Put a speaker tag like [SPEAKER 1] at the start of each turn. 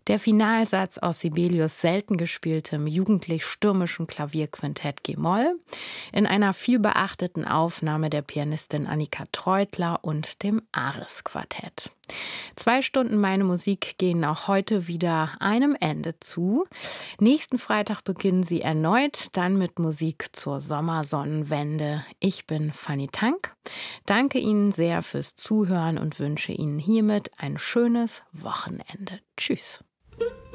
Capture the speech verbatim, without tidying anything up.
[SPEAKER 1] Der Finalsatz aus Sibelius' selten gespieltem jugendlich-stürmischen Klavierquintett G-Moll in einer vielbeachteten Aufnahme der Pianistin Annika Treutler und dem Ares-Quartett. Zwei Stunden Meine Musik gehen auch heute wieder einem Ende zu. Nächsten Freitag beginnen sie erneut, dann mit Musik zur Sommersonnenwende. Ich bin Fanny Tank. Danke Ihnen sehr fürs Zuhören und wünsche Ihnen hiermit ein schönes Wochenende. Tschüss.